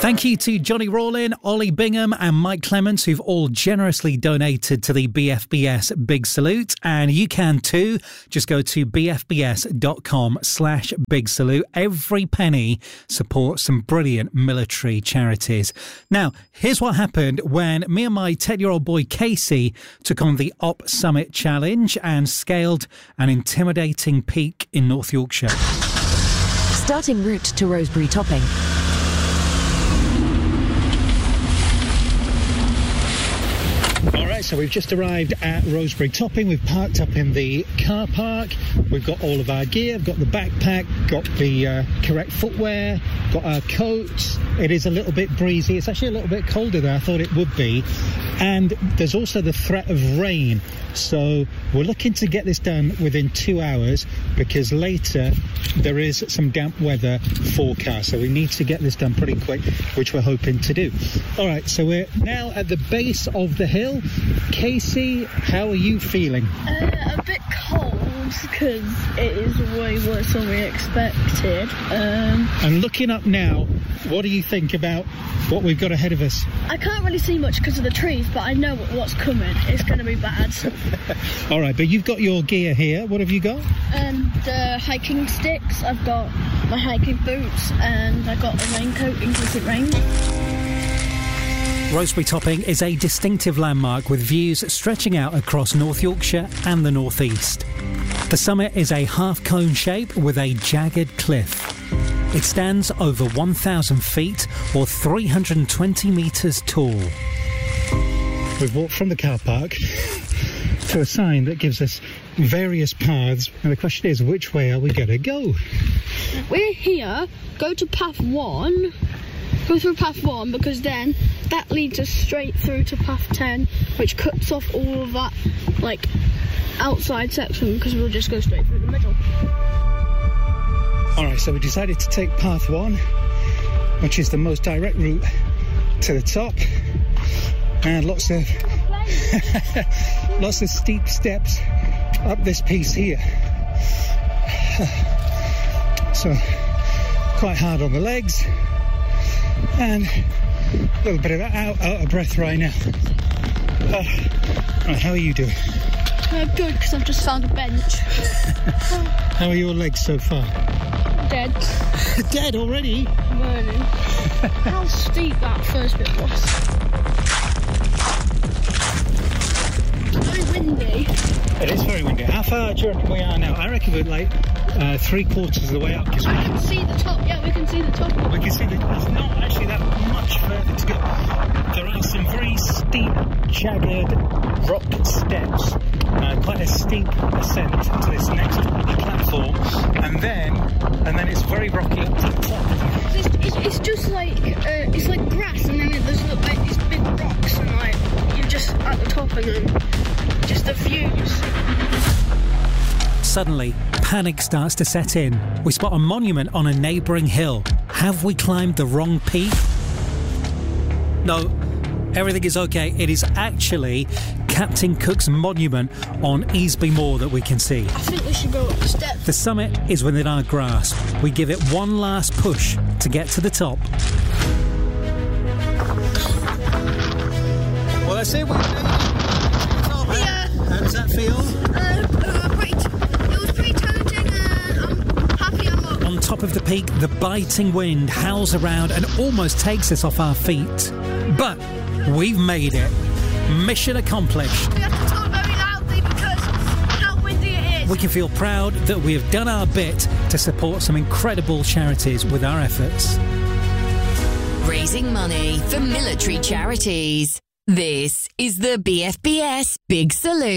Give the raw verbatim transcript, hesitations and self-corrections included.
Thank you to Johnny Rawlin, Ollie Bingham and Mike Clements, who've all generously donated to the B F B S Big Salute. And you can too. Just go to bfbs.com slash big salute. Every penny supports some brilliant military charities. Now, here's what happened when me and my ten-year-old boy Casey took on the Op Summit Challenge and scaled an intimidating peak in North Yorkshire. Starting route to Rosebery Topping. All right, so we've just arrived at Rosebery Topping. We've parked up in the car park. We've got all of our gear. We've got the backpack, got the uh, correct footwear, got our coats. It is a little bit breezy. It's actually a little bit colder than I thought it would be. And there's also the threat of rain. So we're looking to get this done within two hours because later there is some damp weather forecast. So we need to get this done pretty quick, which we're hoping to do. All right, so we're now at the base of the hill. Casey, how are you feeling? Uh, a bit cold because it is way worse than we expected. Um, and looking up now, what do you think about what we've got ahead of us? I can't really see much because of the trees, but I know what's coming. It's going to be bad. All right, but you've got your gear here. What have you got? Um, the hiking sticks. I've got my hiking boots, and I've got a raincoat in case it rains. Rosebery Topping is a distinctive landmark with views stretching out across North Yorkshire and the North East. The summit is a half-cone shape with a jagged cliff. It stands over one thousand feet or three hundred twenty metres tall. We've walked from the car park to a sign that gives us various paths, and the question is, which way are we going to go? We're here. Go to path one. Go through path one because then that leads us straight through to path ten, which cuts off all of that, like, outside section because we'll just go straight through the middle. All right, so we decided to take path one, which is the most direct route to the top, and lots of lots of steep steps up this piece here. So quite hard on the legs. And a little bit of out, out of breath right now. Uh, right, how are you doing? Uh, good, because I've just found a bench. How are your legs so far? Dead. Dead already? Burning. How steep that first bit was. It's very windy. It is very windy. How far do you reckon we are now? I reckon we're like uh, three quarters of the way up. Cause we I can see the top. Yeah, we can see the top. We can see that there's not actually that much further to go. There are some very steep, jagged rock steps, uh, quite a steep ascent to this next platform, and then and then it's very rocky up to the top. It's, it's, it's just like uh, it's like grass, and then there's like these big rocks, and like you're just at the top, and then just the views. Suddenly, panic starts to set in. We spot a monument on a neighbouring hill. Have we climbed the wrong peak? No, everything is okay. It is actually Captain Cook's monument on Easby Moor that we can see. I think we should go up the steps. The summit is within our grasp. We give it one last push to get to the top. Well, that's it. We're top. Yeah. How does that feel? Uh, uh, pretty t- it was pretty challenging, and I'm happy I'm up. On top of the peak, the biting wind howls around and almost takes us off our feet. But we've made it. Mission accomplished. We have to talk very loudly because of how windy it is. We can feel proud that we have done our bit to support some incredible charities with our efforts. Raising money for military charities. This is the B F B S Big Salute.